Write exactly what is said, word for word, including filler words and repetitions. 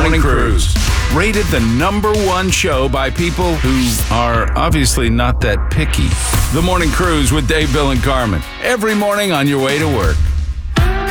Morning Cruise. Rated the number one show by people who are obviously not that picky. The Morning Cruise with Dave, Bill, and Carmen. Every morning on your way to work.